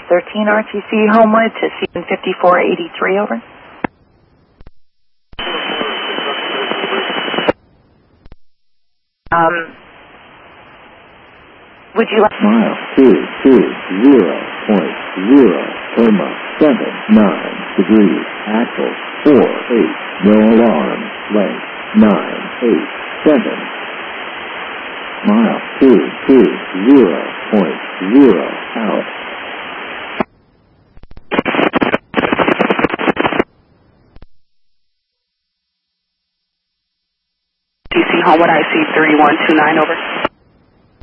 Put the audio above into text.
13 RTC Homewood to Season 5483, over. Would you like... Mile 220.079 degrees, axle 48, no alarm, length 987. Mile 220.0 out. DC Homewood, IC 3129, over.